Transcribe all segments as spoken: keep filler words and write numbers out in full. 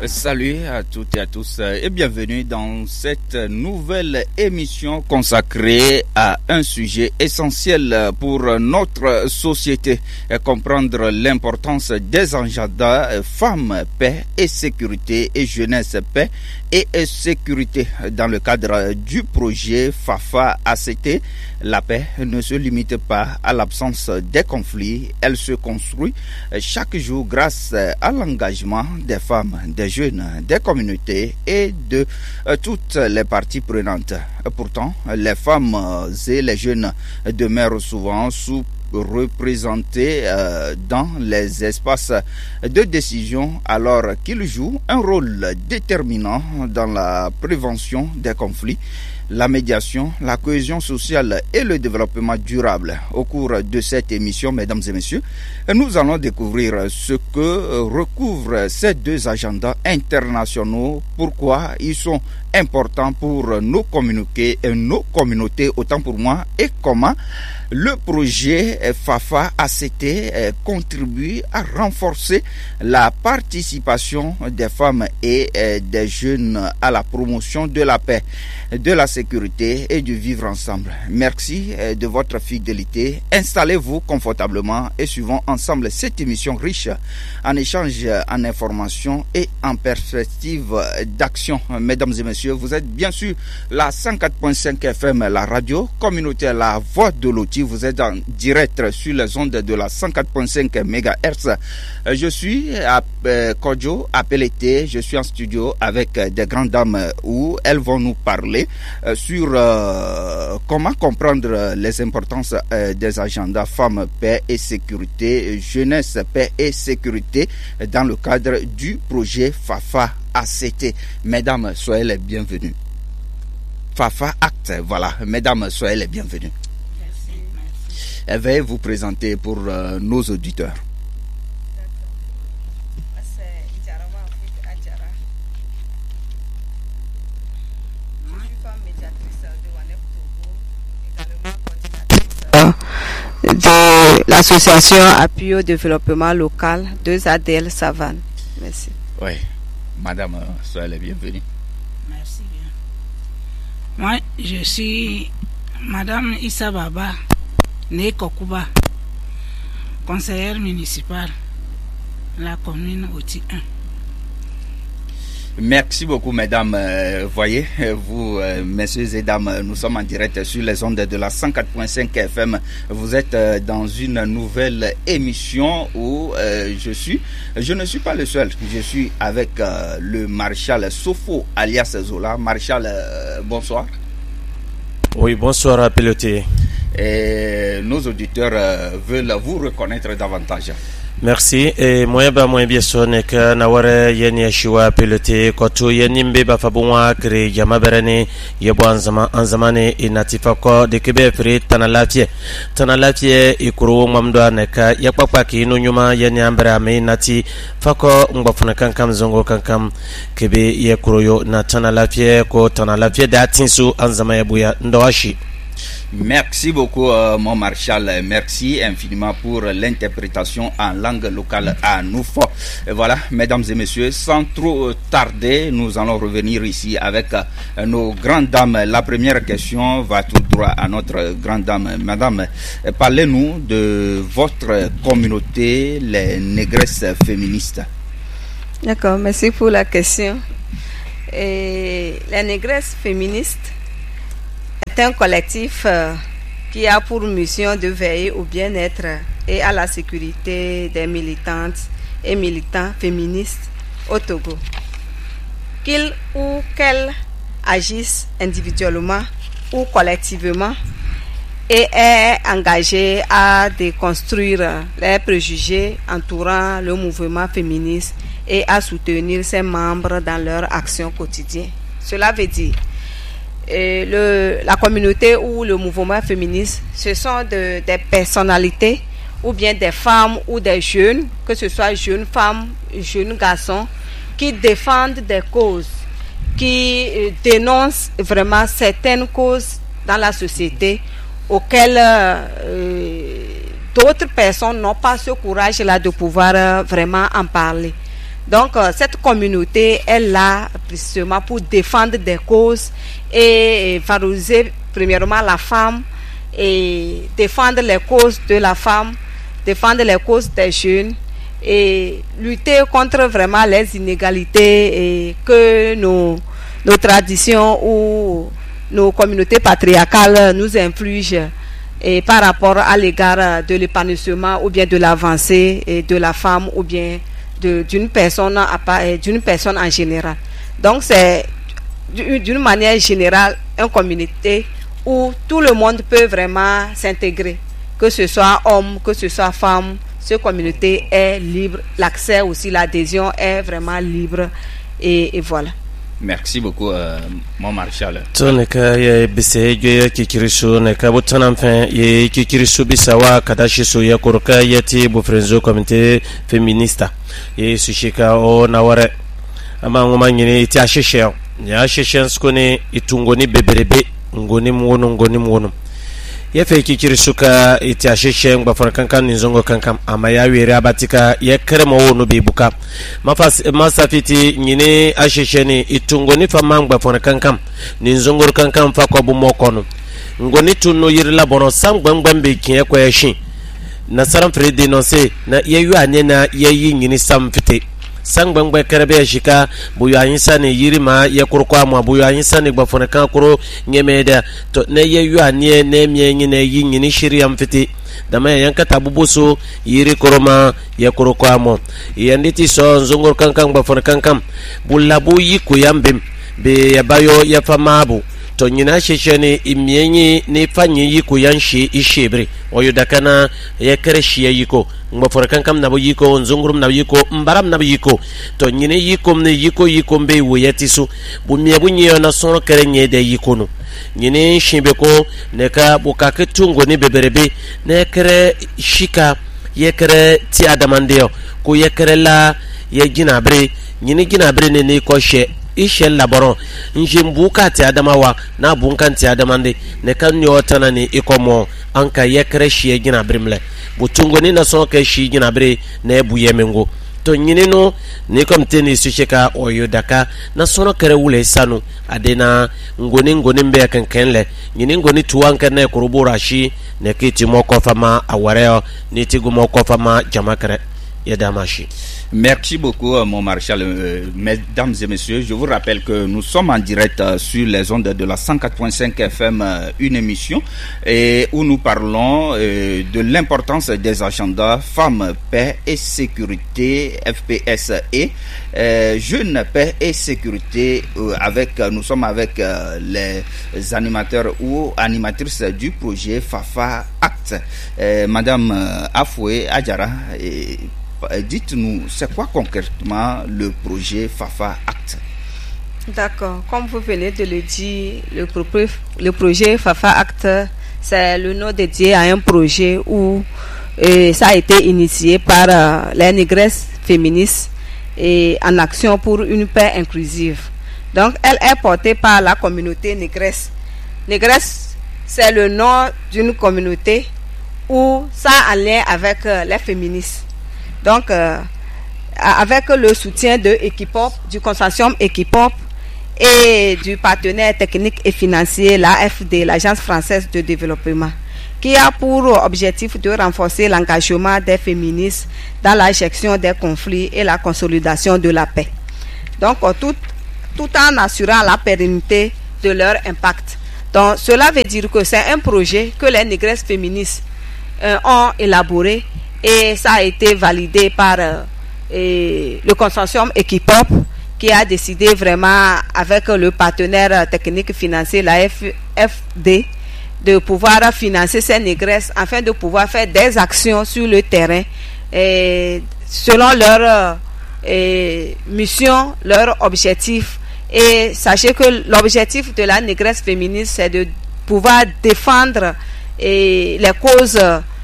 Salut à toutes et à tous et bienvenue dans cette nouvelle émission consacrée à un sujet essentiel pour notre société, comprendre l'importance des agendas femmes, paix et sécurité et jeunesse, paix et sécurité dans le cadre du projet FAFA A C T. La paix ne se limite pas à l'absence des conflits, elle se construit chaque jour grâce à l'engagement des femmes, des jeunes, des communautés et de euh, toutes les parties prenantes. Pourtant, les femmes et les jeunes demeurent souvent sous-représentés euh, dans les espaces de décision alors qu'ils jouent un rôle déterminant dans la prévention des conflits, la médiation, la cohésion sociale et le développement durable. Au cours de cette émission, mesdames et messieurs, nous allons découvrir ce que recouvrent ces deux agendas internationaux, pourquoi ils sont importants pour nos communautés, nos communautés autant pour moi, et comment le projet FAFA A C T contribue à renforcer la participation des femmes et des jeunes à la promotion de la paix, de la sécurité et du vivre ensemble. Merci de votre fidélité. Installez-vous confortablement et suivons ensemble cette émission riche en échanges, en informations et en perspectives d'action. Mesdames et messieurs, vous êtes bien sûr la cent quatre point cinq F M, la radio communautaire, la voix de l'Oti. Vous êtes en direct sur les ondes de la cent quatre point cinq mégahertz. Je suis à Kodjo, à Pelleté. Je suis en studio avec des grandes dames où elles vont nous parler sur euh, comment comprendre les importances euh, des agendas femmes, paix et sécurité, jeunesse, paix et sécurité dans le cadre du projet FAFA A C T. Mesdames, soyez les bienvenues. FAFA Acte, voilà. Mesdames, soyez les bienvenues. Merci, merci. Veuillez vous présenter pour euh, nos auditeurs. De l'association Appui au développement local de A D L Savane. Merci. Oui, madame, soyez la bienvenue. Merci bien. Moi, je suis madame Issa Baba, née Kokuba, conseillère municipale de la commune Oti un. Merci beaucoup, mesdames. Euh, voyez, vous, euh, messieurs et dames, nous sommes en direct sur les ondes de la cent quatre point cinq F M. Vous êtes euh, dans une nouvelle émission où euh, je suis. Je ne suis pas le seul. Je suis avec euh, le maréchal Sofo, alias Zola. Maréchal, euh, bonsoir. Oui, bonsoir à Pelleté. Et nos auditeurs euh, veulent vous reconnaître davantage. Merci. Et moi, bah, moi, bien sûr, n'est que Naware Yeni Shiwa Pelleté, Koto Yenimbe Bafabouwa, Kré Yamaberane, Yebo Anzama, Anzamane, et Natifako, de Québec, Tanalafie, Tanalafie, et Kuro Mamdoa Neka, Yapapaki, Nuyuma, Yeni Ambrame, Nati, Fako, Mbafuna Kankam, Zongo Kankam, Kebe, Yekuroyo, Natanalafie, Ko Tanalafie, Datinsu, Anzama Yabuya, Ndoashi. Merci beaucoup, euh, mon maréchal. Merci infiniment pour l'interprétation en langue locale à Noufo. Et voilà, mesdames et messieurs, sans trop tarder, nous allons revenir ici avec euh, nos grandes dames. La première question va tout droit à notre grande dame. Madame, euh, parlez-nous de votre communauté, les négresses féministes. D'accord, merci pour la question. Et les négresses féministes est un collectif euh, qui a pour mission de veiller au bien-être et à la sécurité des militantes et militants féministes au Togo. Qu'ils ou qu'elles agissent individuellement ou collectivement et est engagé à déconstruire les préjugés entourant le mouvement féministe et à soutenir ses membres dans leur action quotidienne. Cela veut dire Et le, la communauté ou le mouvement féministe, ce sont de, des personnalités ou bien des femmes ou des jeunes, que ce soit jeunes femmes, jeunes garçons, qui défendent des causes, qui euh, dénoncent vraiment certaines causes dans la société auxquelles euh, d'autres personnes n'ont pas ce courage-là de pouvoir euh, vraiment en parler. Donc, euh, cette communauté est là précisément pour défendre des causes et, et valoriser premièrement la femme et défendre les causes de la femme, défendre les causes des jeunes et lutter contre vraiment les inégalités et que nos, nos traditions ou nos communautés patriarcales nous infligent et par rapport à l'égard de l'épanouissement ou bien de l'avancée de la femme ou bien d'une personne, d'une personne en général. Donc c'est d'une manière générale une communauté où tout le monde peut vraiment s'intégrer, que ce soit homme, que ce soit femme. Cette communauté est libre, l'accès aussi, l'adhésion est vraiment libre et, et voilà. Merci beaucoup, euh, mon marshal. Toneka ye bise joye kikirisu neka botanam fin ye kikirisu bisawa kadashisu ya kuruka yeti bufrenzo comité féminista ye sushika o naware ama ngoma nyini ti asheshe ya asheshe skone itungoni beberebe ngoni muwono ngoni muwono ye fe kikirisu ka iti asheshe ngba fona kankan nzongo kankam ama ya were abatika ye kremo wono bibuka mafas masafiti nyine asheshe ni itungoni fama ngba fona kankam nzongo kankam fa kwa bumokono ngoni tunu yirla bono sangbangban kiye kwa yashin na saram fere denoncer na yeyu ane na yeyi nyini samfite sangbangba karebe shika buyu anyisa ne yirima ye kurukwa mu buyu anyisa ne gbafona kan kuro nyemeda to na yeyu ane ne mye nyine yi nyini shiriyam fite dama yanka tabubuso yiri koroma ye kurukwa mu yanditi so nzongor kankan gbafona kankam bulabu yiku yambem be yabayo ya famabu to nyina sheshene imyenyi ne fanyi yiko yanshi ishebre oyo dakana ya kreshi yiko ngofora kankam nabo yiko nzungurum nabo yiko mbaram nabo yiko to nyine yiko ne yiko yiko mbe woyatisu bumye bunye na sono kerenye de yiko no nyine shimbe ko ne ka bukake tungo ne beberebe ne kere shika ye kere ti adamandeo ko ye kere la ye ginabre nyine ginabre ne ne ko she ishel laboron njimbuka ti adamawa na bunkan ti adamande ne kan yo tanani ikomo anka yekre shi gina brimle butungo ni na so ka shi gina bre na buye mengo to nyini no ne kom teni su sheka oyo daka na sono kare wule sanu adena ngoni ngoni mbe kan kenle nyini ngoni tuwanka na kurubura shi ne kiti moko fama awareo ni tigu moko fama jamakare yadamashi. Merci beaucoup, mon maréchal. Euh, mesdames et messieurs, je vous rappelle que nous sommes en direct euh, sur les ondes de la cent quatre point cinq F M, euh, une émission et où nous parlons euh, de l'importance des agendas femmes, paix et sécurité, F P S et euh, jeunes, paix et sécurité. Euh, avec, nous sommes avec euh, les animateurs ou animatrices du projet Fafa Act. Euh, Madame euh, Afoué Adjara. Et, dites-nous, c'est quoi concrètement le projet Fafa Act? D'accord, comme vous venez de le dire, le, pro- le projet Fafa Act, c'est le nom dédié à un projet où euh, ça a été initié par euh, les négresses féministes et en action pour une paix inclusive. Donc, elle est portée par la communauté négresse. Négresse, c'est le nom d'une communauté où ça a un lien avec euh, les féministes. Donc, euh, avec le soutien de Equipop, du consortium Equipop et du partenaire technique et financier, l'A F D, l'Agence française de développement, qui a pour objectif de renforcer l'engagement des féministes dans la gestion des conflits et la consolidation de la paix. Donc, tout, tout en assurant la pérennité de leur impact. Donc, cela veut dire que c'est un projet que les négresses féministes euh, ont élaboré. Et ça a été validé par euh, et le consortium Equipop qui a décidé vraiment avec le partenaire technique financier, la F F D, de pouvoir financer ces négresses afin de pouvoir faire des actions sur le terrain et selon leur euh, mission, leur objectif. Et sachez que l'objectif de la négresse féministe, c'est de pouvoir défendre et, les causes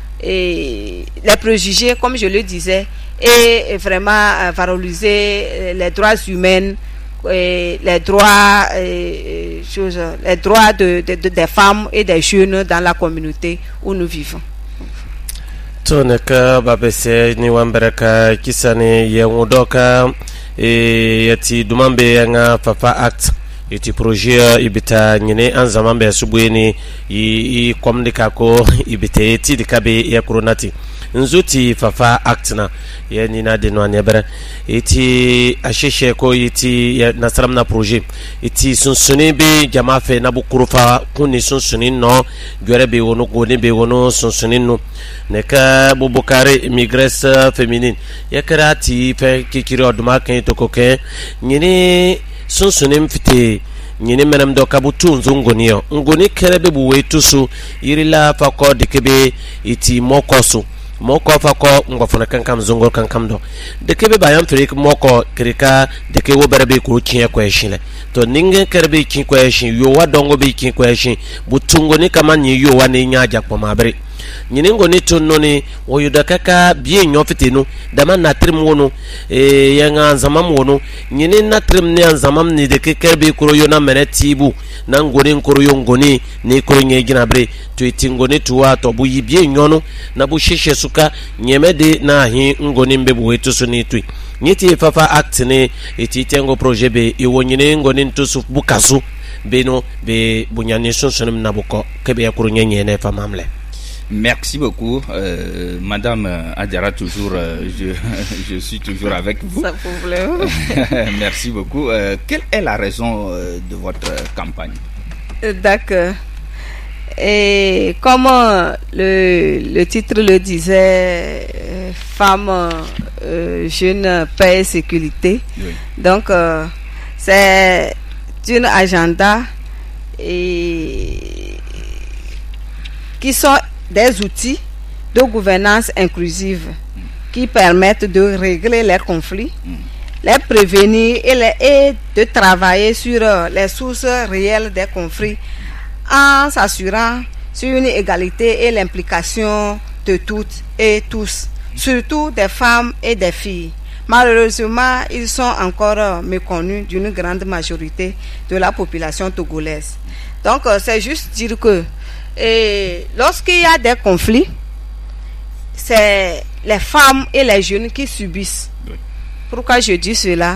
et les préjugés, comme je le disais, et vraiment valoriser les droits humains, et les droits, et, choses, les droits de, de, de, des femmes et des jeunes dans la communauté où nous vivons. Toneka babese ni wambereka kisani ye ngudoka e yati dumambe nga Fafa Act iti projet ibita nyine an zaman be subweni i komdika ko ibite ti dikabe ya coronati nzuti Fafa Act na ya ni na de no anebere iti asheshe ko iti na saram na projet iti sunsuni be jama fe na bukurufa kuni sunsuni no gore be wono goni be wono sunsuni no ne ka bubukare migresse féminine ya karati fe kikiri oduma kan to ko ke nyine sunsunim fite nyine menam do kabutu nzungoni yo ngoni kerebe buwe tusu yirila fako dikebe iti mokosu moko fako ngofuna kankam zungol kankam do dekebe bayam frik moko krika deke wo berebe ko kin question to ninge kerebe kin question yo wadongo be kin question butungo ni kama nyi yo wa ne nya jakpo mabre nyine ngoni tonno ni wo yuda kaka bie nyofitenu dama natrim wono e yanga zamam wono nyine natrim ne zamam ni de kekerbe kuro yo na menetibu na ngoni nkuro yo ngoni ni kuro nye ginabre to itingoni tuwa to bu yibie nyono na bu sheshe suka nyemede na hi ngoni mbebu wetu suni tui nyiti Fafa Act ne iti tengo projet be iwo nyine ngoni ntusu bukasu beno be bunyani sonsonim na buko kebe ya kuro nye nye ne famamle. Merci beaucoup, euh, Madame Adjara, toujours, euh, je, je suis toujours avec vous. Ça problème. Merci beaucoup. Euh, quelle est la raison euh, de votre campagne? D'accord. Et comme le, le titre le disait, euh, femmes, euh, jeunes, paix et sécurité. Oui. Donc, euh, c'est une agenda et qui sont des outils de gouvernance inclusive qui permettent de régler les conflits, mm. les prévenir et, les, et de travailler sur les sources réelles des conflits en s'assurant sur une égalité et l'implication de toutes et tous, surtout des femmes et des filles. Malheureusement, ils sont encore méconnus d'une grande majorité de la population togolaise. Donc, c'est juste dire que et lorsqu'il y a des conflits, c'est les femmes et les jeunes qui subissent. Oui. Pourquoi je dis cela?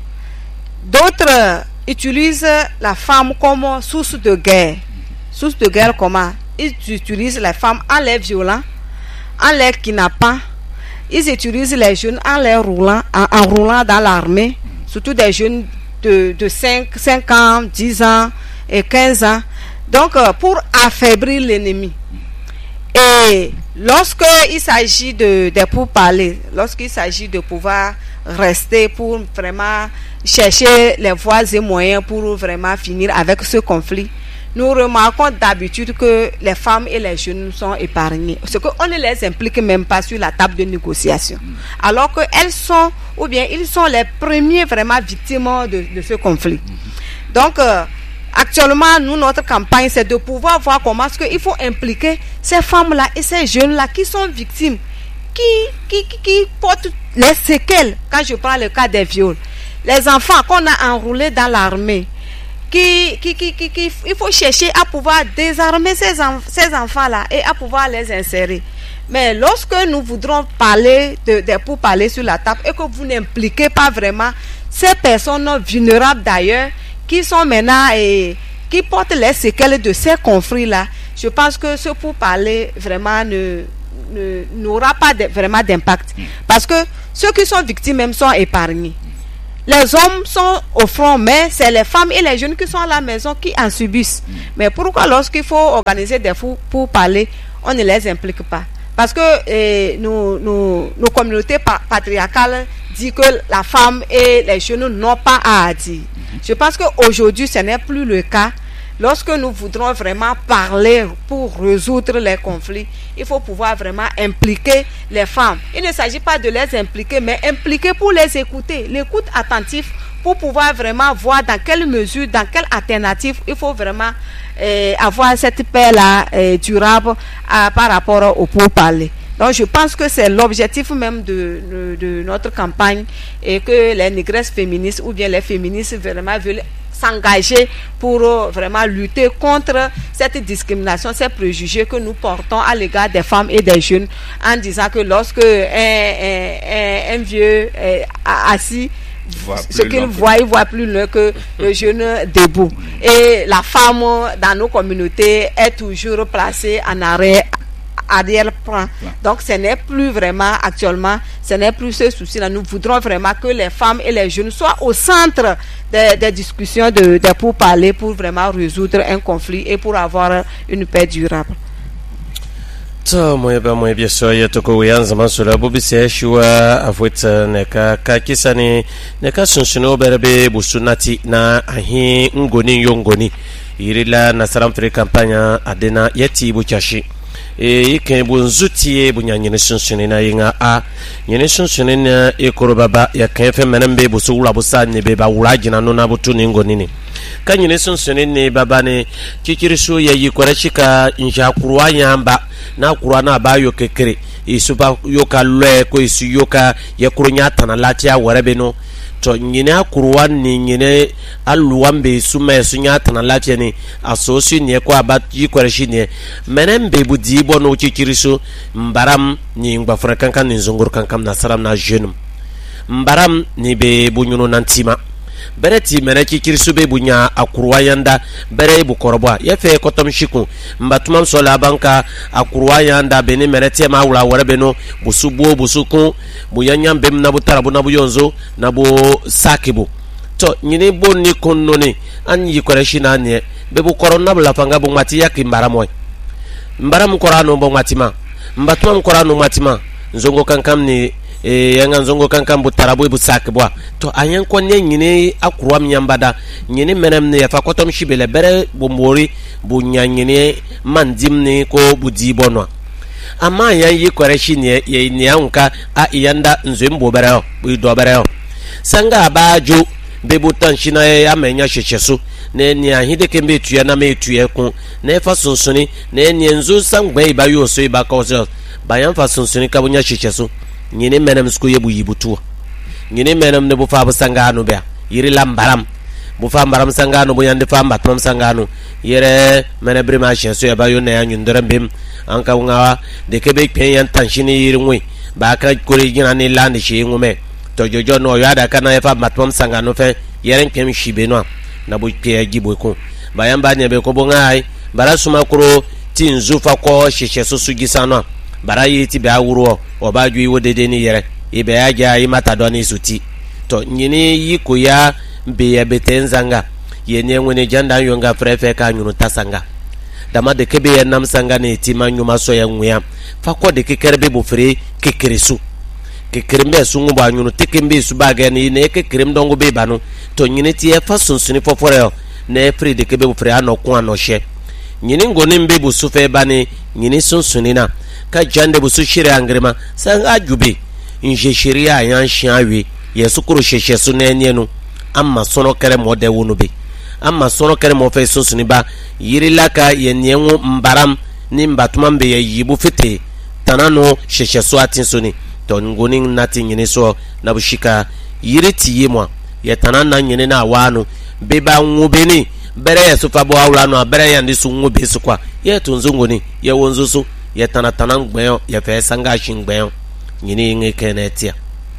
D'autres utilisent la femme comme source de guerre. Source de guerre comment? Ils utilisent les femmes en les violant, en les kidnappant. Ils utilisent les jeunes en les roulant, en, en roulant dans l'armée, surtout des jeunes de, de cinq, cinq ans, dix ans et quinze ans. Donc, pour affaiblir l'ennemi. Et lorsqu'il s'agit de, de pourparlers, lorsqu'il s'agit de pouvoir rester pour vraiment chercher les voies et moyens pour vraiment finir avec ce conflit, nous remarquons d'habitude que les femmes et les jeunes sont épargnés. C'est qu'on ne les implique même pas sur la table de négociation. Alors qu'elles sont, ou bien ils sont les premiers vraiment victimes de, de ce conflit. Donc, euh, actuellement, nous, notre campagne, c'est de pouvoir voir comment est-ce qu'il faut impliquer ces femmes-là et ces jeunes-là qui sont victimes, qui, qui, qui, qui portent les séquelles. Quand je prends le cas des viols, les enfants qu'on a enrôlés dans l'armée, qui, qui, qui, qui, qui, il faut chercher à pouvoir désarmer ces, en, ces enfants-là et à pouvoir les insérer. Mais lorsque nous voudrons parler de, de pour parler sur la table et que vous n'impliquez pas vraiment ces personnes vulnérables d'ailleurs, qui sont maintenant et qui portent les séquelles de ces conflits-là, je pense que ce pourparler vraiment ne, ne, n'aura pas de, vraiment d'impact. Parce que ceux qui sont victimes même sont épargnés. Les hommes sont au front, mais c'est les femmes et les jeunes qui sont à la maison qui en subissent. Mais pourquoi lorsqu'il faut organiser des fous pour parler, on ne les implique pas? Parce que eh, nos, nos, nos communautés patriarcales disent que la femme et les jeunes n'ont pas à dire. Je pense qu'aujourd'hui, ce n'est plus le cas. Lorsque nous voudrons vraiment parler pour résoudre les conflits, il faut pouvoir vraiment impliquer les femmes. Il ne s'agit pas de les impliquer, mais impliquer pour les écouter. L'écoute attentive pour pouvoir vraiment voir dans quelle mesure, dans quelle alternative il faut vraiment euh, avoir cette paix-là euh, durable euh, par rapport au pourparler. Donc je pense que c'est l'objectif même de, de, de notre campagne et que les négresses féministes ou bien les féministes vraiment veulent s'engager pour vraiment lutter contre cette discrimination, ces préjugés que nous portons à l'égard des femmes et des jeunes en disant que lorsque un, un, un, un vieux est assis ce qu'ils voient, ils voient plus loin que le jeune debout. Et la femme dans nos communautés est toujours placée en arrêt, arrière-plan. Donc ce n'est plus vraiment actuellement, ce n'est plus ce souci-là. Nous voudrons vraiment que les femmes et les jeunes soient au centre des, des discussions de, de pourparlers pour vraiment résoudre un conflit et pour avoir une paix durable. To moye ba moye bia so ya to ko yan zaman so la bobi se shiwa afweta ne ka ka kisani ne ka sunsuno berbe busunati na ahi ngoni yongoni irila na saram fere campagne adena yeti buchashi e yike bunzuti bunyanyene sunsuni na yinga a nyene sunsuni na ekorobaba ya kefe menembe busula busane be ba wurajina no na butuni ngoni ni kanyine sunsuni ne baba ne kikiriso ya yikorashika inshakurwa yamba na kurwa na ba yo kekere isuba yoka lwe ko isu yoka ya kurunya tana latia warebe no to nyine akurwa ni nyine aluwambe suma sunya tana latia ni asosi ne ko aba yikorashi ne menembe budi bo no kikiriso mbaram ni ngba kankan ni zungur kankam na saram na jeune mbaram ni be bunyuno nantima bereti meneki kirisube bunya akurwa yanda bere bu korobwa yefe kotom shiku mbatumam sola banka akurwa yanda beni mereti ma wula wore beno busubo busuku buyanya mbem na butara bu na buyonzo na bu sakibu to nyini bonni konnoni an yikoreshi na ne be bu korona bula fanga bu mati yaki mbaramoy mbaram korano bo matima mbatumam korano matima nzongo kankam ni e yanga nzongo kankam bu tarabu bu sakbwa to ayan ko ne nyine akurwa myambada nyine menem ne yafa kotom shibele bere bu mori bu nyanyine mandim ne ko bu dibonwa ama yan yi koreshi ne ye ne anka a yanda nzembo bere bu do bere sanga bajo be bu tanshina ya menya shechesu ne ni ahide kembe tuya na me tuya ku ne fa sunsuni ne ni nzu sangbe ba yo so ba ko so bayan fa sunsuni ka bunya shechesu nyine menem sko yebu yibutu nyine menem ne bu fa bu sangano be yiri lambaram bu fa mbaram sangano bu yande fa mbatmam sangano yere mene brima sheso ya bayo ne anyu ndorembem anka ngawa de kebe pen yan tanshini yiri ngwe ba ka kori gina ni landi shi ngume to jojo no yada kana fa mbatmam sangano fe yere kem shibe no na bu pe gibo ko bayan ba ne be ko bo ngai bara suma kuro tinzu fa ko shisheso sugisano bara yiti be awuro obaju iwo dede ni yere ibe aja imata doni suti to nyini yiko ya be ya betenzanga yenye ngwene janda yonga frefe ka nyunu tasanga dama de kebe ya nam sanga ne tima nyuma so ya nwya fakko de kekerbe bu fere kekeresu kekerembe su ngba nyunu tekembe su baga ni ne kekerem dongo be banu to nyini ti e fasun fofore ne fere de kebe bu fere anokun anoshe nyini ngoni mbe bu su fe bani nyini sunsunina ka jande bu su shire angrema san ajube inje shiria yan shiawe yesukuru sheshe su nenenu amma sono kere mode wunube amma sono kere mo fe sunsuni ba yirilaka yenyenwu mbaram ni mbatumambe ye yibu fete tanano sheshe su atinsuni to ngoni nati nyini so na bushika yiriti yemwa ye tanana nyini na wanu beba nwubeni bere yesu fabo awla no bere yandi su nwube su kwa ye tunzungoni ye wonzusu ye tanatana ngbeyo ye fe sanga shingbeyo nyini ngekenetia.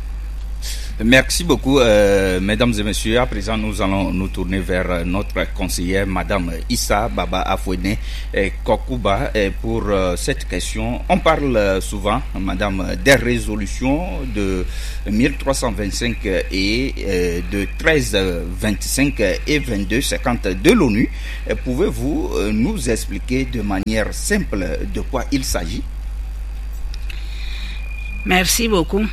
Merci beaucoup, euh, mesdames et messieurs. À présent, nous allons nous tourner vers notre conseillère, Madame Issa Baba Afouene Kokuba, pour euh, cette question. On parle souvent, Madame, des résolutions de mille trois cent vingt-cinq et euh, de treize vingt-cinq et vingt-deux cinquante de l'ONU. Pouvez-vous euh, nous expliquer de manière simple de quoi il s'agit? Merci beaucoup.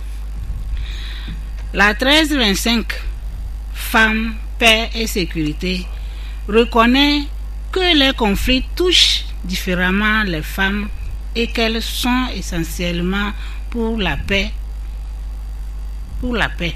La treize vingt-cinq, Femmes, Paix et Sécurité, reconnaît que les conflits touchent différemment les femmes et qu'elles sont essentiellement pour la paix. Pour la paix.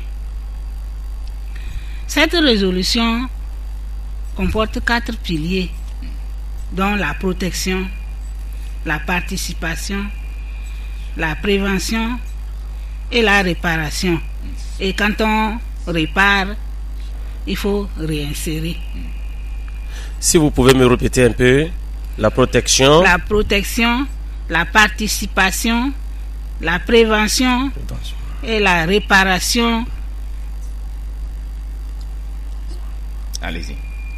Cette résolution comporte quatre piliers, dont la protection, la participation, la prévention et la réparation. Et quand on répare, il faut réinsérer. Si vous pouvez me répéter un peu, la protection, la protection, la participation, la prévention, prévention. Et la réparation Allez-y.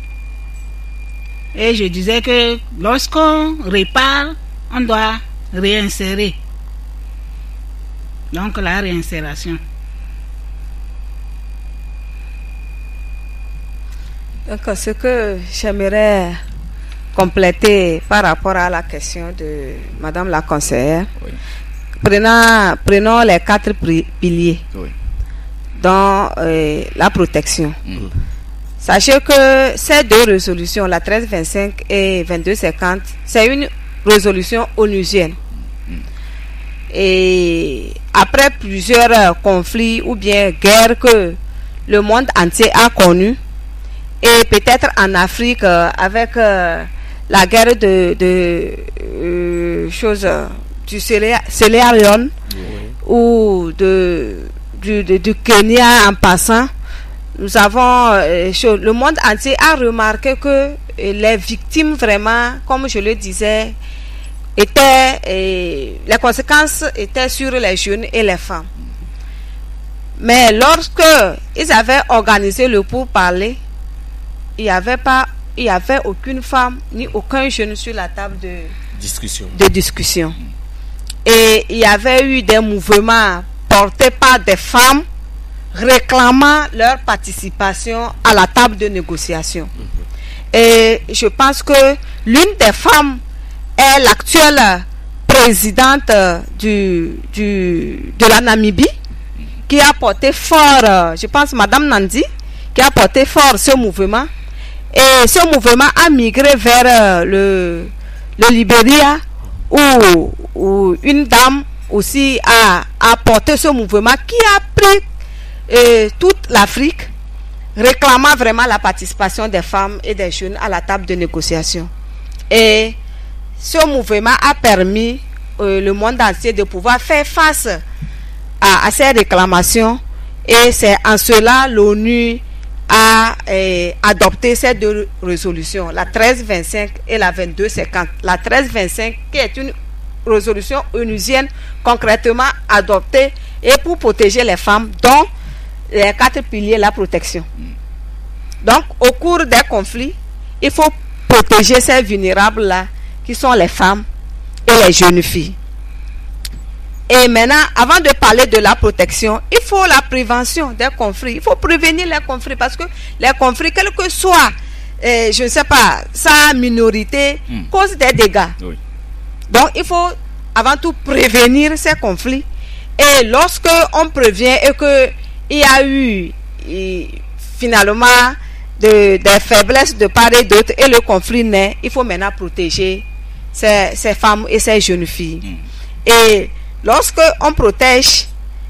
Et je disais que lorsqu'on répare, on doit réinsérer. Donc la réinsération. Donc ce que j'aimerais compléter par rapport à la question de Madame la conseillère, oui. prenons, prenons les quatre pri- piliers oui. dans euh, la protection. Mmh. Sachez que ces deux résolutions, la treize vingt-cinq et vingt-deux cinquante, c'est une résolution onusienne. Mmh. Et après plusieurs conflits ou bien guerres que le monde entier a connues, et peut-être en Afrique euh, avec euh, la guerre de, de euh, choses euh, du Sierra Leone oui. ou de, du, de, du Kenya en passant, nous avons euh, le monde entier a remarqué que euh, les victimes vraiment, comme je le disais, étaient euh, les conséquences étaient sur les jeunes et les femmes. Mais lorsque ils avaient organisé le pourparler, il n'y avait pas, il y avait aucune femme ni aucun jeune sur la table de discussion. De discussion. Et il y avait eu des mouvements portés par des femmes réclamant leur participation à la table de négociation. Mm-hmm. Et je pense que l'une des femmes est l'actuelle présidente du, du, de la Namibie, qui a porté fort, je pense Madame Nandi, qui a porté fort ce mouvement. Et ce mouvement a migré vers euh, le, le Libéria, où, où une dame aussi a, a porté ce mouvement qui a pris euh, toute l'Afrique, réclamant vraiment la participation des femmes et des jeunes à la table de négociation. Et ce mouvement a permis euh, le monde entier de pouvoir faire face à, à ces réclamations. Et c'est en cela l'ONU a eh, adopté ces deux résolutions, la treize vingt-cinq et la vingt-deux cinquante. La treize vingt-cinq qui est une résolution onusienne concrètement adoptée et pour protéger les femmes, dont les quatre piliers, la protection. Donc, au cours des conflits, il faut protéger ces vulnérables-là qui sont les femmes et les jeunes filles. Et maintenant, avant de parler de la protection, il faut la prévention des conflits. Il faut prévenir les conflits parce que les conflits, quel que soit, euh, je ne sais pas, sa minorité, mm. causent des dégâts. Oui. Donc, il faut avant tout prévenir ces conflits. Et lorsque on prévient et qu'il y a eu et, finalement de, des faiblesses de part et d'autre et le conflit naît, il faut maintenant protéger ces, ces femmes et ces jeunes filles. Mm. Et lorsque on protège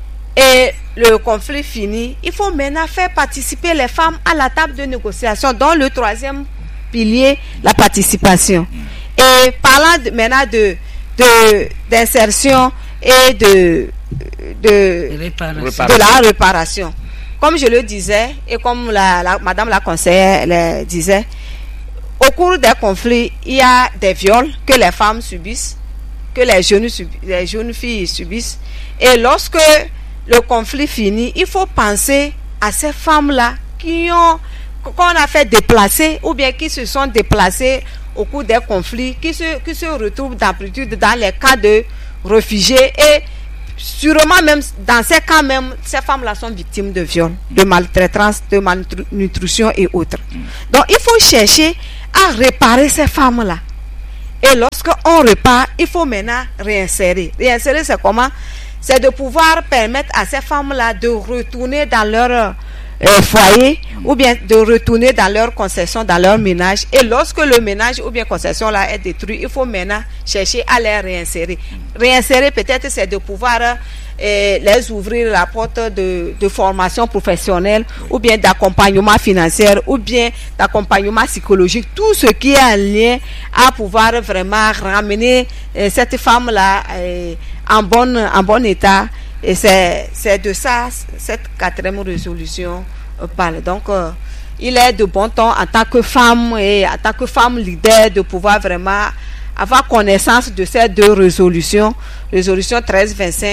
et le conflit finit, il faut maintenant faire participer les femmes à la table de négociation, dont le troisième pilier, la participation. Et parlant de, maintenant de, de d'insertion et de de, réparation. de la réparation. Comme je le disais et comme la, la Madame la conseillère le disait, au cours des conflits, il y a des viols que les femmes subissent, que les jeunes, les jeunes filles subissent. Et lorsque le conflit finit, il faut penser à ces femmes-là qui ont, qu'on a fait déplacer ou bien qui se sont déplacées au cours des conflits, qui se, qui se retrouvent d'habitude dans les cas de réfugiés. Et sûrement même dans ces cas même, ces femmes-là sont victimes de viols, de maltraitance, de malnutrition et autres. Donc il faut chercher à réparer ces femmes-là. Et lorsqu'on répare, il faut maintenant réinsérer. Réinsérer, c'est comment? C'est de pouvoir permettre à ces femmes-là de retourner dans leur euh, foyer ou bien de retourner dans leur concession, dans leur ménage. Et lorsque le ménage ou bien concession-là est détruit, il faut maintenant chercher à les réinsérer. Réinsérer, peut-être, c'est de pouvoir euh, les ouvrir la porte de, de formation professionnelle ou bien d'accompagnement financier ou bien d'accompagnement psychologique. Tout ce qui est en lien à pouvoir vraiment ramener euh, cette femme-là euh, en, bonne, en bon état. Et c'est, c'est de ça, cette quatrième résolution euh, parle. Donc, euh, il est de bon ton en tant que femme et en tant que femme leader de pouvoir vraiment avoir connaissance de ces deux résolutions, résolution treize vingt-cinq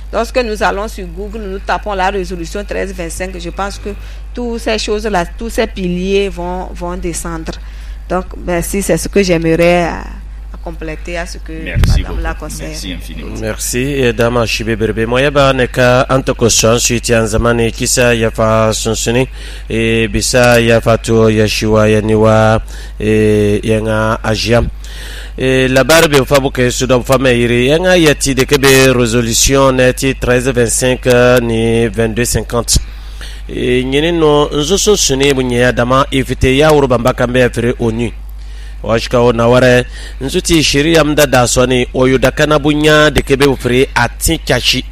Lorsque nous allons sur Google, nous tapons la résolution treize vingt-cinq, je pense que toutes ces choses-là, tous ces piliers vont, vont descendre. Donc, merci, c'est ce que j'aimerais à, à compléter à ce que merci Madame la conseillère. Merci infiniment. Merci, Dama Shibeberbe. Moi, yaba neka antokoshan suiti anzamani kisa yafa sunsuni e bisa yafa to yashiwa yaniwa e yanga ajia. Et la barbe au fabuke sudom famille yanga yati de kebe résolution neti treize vingt-cinq ni vingt-deux cinquante et nyene no nzoso suni bunya dama ifite ya urubamba kambe afire onu washka ona ware nzuti shiri amda dasoni oyudakana bunya de kebe ufire ati kashi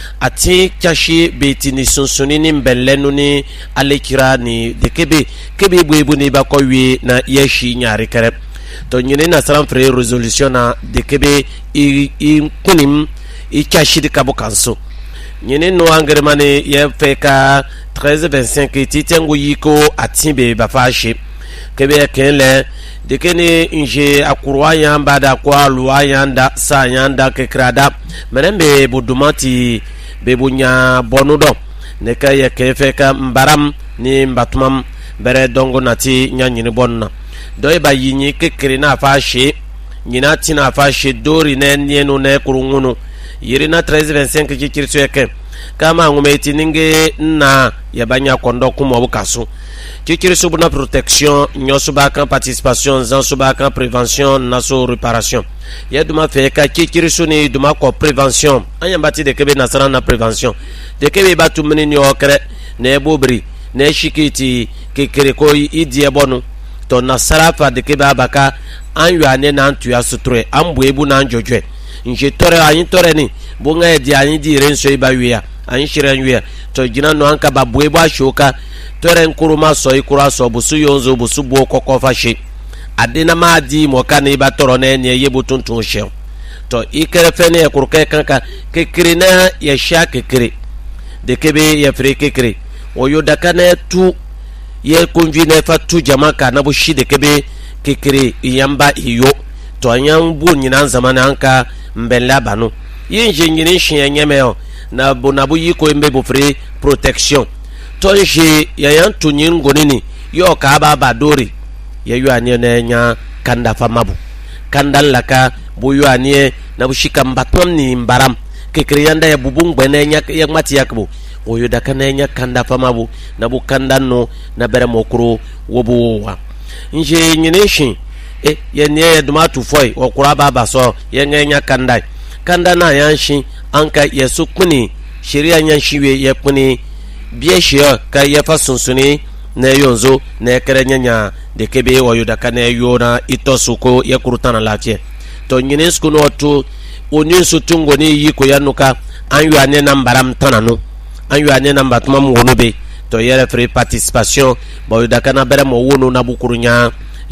ati kashi betini sunsuni ni mbelenu ni alekira ni de kebe kebe buebu ni bakowi na yeshi nyari kare to nyine na salam frère résolution na de kebe i i kunim i kashidi kabo kanso nyine no angremane ye feka treize vingt-cinq titengu yiko atimbe bafashi kebe kenle de kene inje akurwa yamba da kwa luwa yanda sa yanda ke krada menembe budumati bebunya bonudo ne kay ke feka mbaram ni mbatumam bere dongo nati nyanyini bonna doy ba yinyi kekere na fashi nyina tina fashi dori ne nienu ne kurungunu yiri na treize vingt-cinq kikirso yake kama ngumeti ninge na yabanya kondo kumo bukasu kikirso buna protection nyoso ba kan participation zanso ba kan prévention naso réparation yeduma feka kikirso ni duma ko prévention anyambati de kebe nasara na prévention de kebe batu mini okre ne bobri ne shikiti kekere ko idie bonu to nasarafa de keba baka anyu ane na antu ya sutre ambu ebu na njojwe nje tore anyi tore ni bunga e di anyi di renso iba wiya anyi shiren wiya to jina no anka babu ebu ashoka tore nkuruma so ikura so busu yonzo busu bu kokko fashi adina ma di mo kan iba toro na ene yebu tuntun she to ikere fene e kurke kanka kekere na ya sha kekere de kebe ya fre kekere oyo dakane tu ye konvine fa tu jamaka na bushi de kebe kekere yamba iyo to anyam bu nyina zamana anka mbella banu yinje nyini shin nyemeo na bonabu yiko embe bo free protection to nje yayan tu nyin gonini yo ka ba badori ye yo anye na nya kanda famabu kanda laka bu yo anye na bushika mbatom ni mbaram kekere yanda ya bubungbe na nya ya mati yakbu oyo dakana nya kanda famabu na bu kanda no na bere mokuru wobuwa nje nyineshi e yenye dumatu foi okura baba so yenye nya kanda kanda na yanshi anka yesukuni sheria nyanshiwe yekuni bieshia ka yefa sunsuni na yonzo na kerenya de kebe oyo dakana yona itosuko yekurutana lafie to nyinesku no to onyesu tungo ni yiko yanuka anyu ane na mbaram tananu anyu ane na mbatuma mwono be to yere free participation bo dakana bere mo wono na bukurunya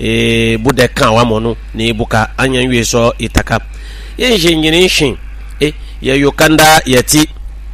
e bude kan wa mono ni buka anya yeso itaka yenje nyinishin e ya yokanda yati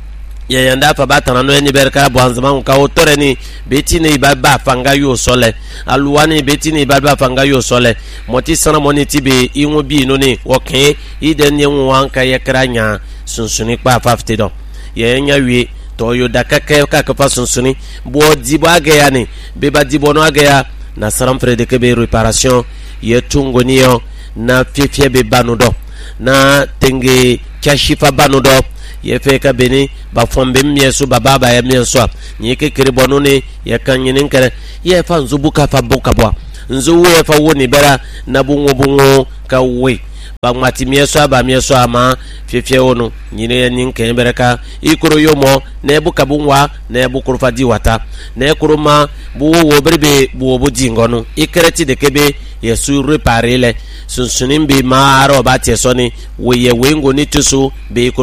ya yanda fa batana no eni berka bwanzama ka otore ni betini baba fanga yo sole aluwani betini baba fanga yo sole moti sana moniti be inwo bi no ni wokin ide ni nwan ka yekranya sunsuni pa fifty do ye nya wi to yo dakaka ka ka sunsuni bo dibo agaya ni be ba dibo no agaya na saram frede ke be réparation ye tungo niyo na fifie be banudo na tenge kashifa banudo ye feka beni ba fombe mieso baba ba ya mieso ni ke kire bonu ni ye kan yin kare ye fa nzubuka fa boka bwa nzu ye fa woni bera na bunwo bunwo ka we ba mati mieso ba mieso ama fefie wono nyine ye nin kan bereka ikoro yomo na ebuka bunwa na ebukuru fa diwata na ekuruma buwo wo berbe buwo budi ngono ikreti de kebe yesu reparele sunsunin be ma aro ba tie so ni we ye wengo ni tusu be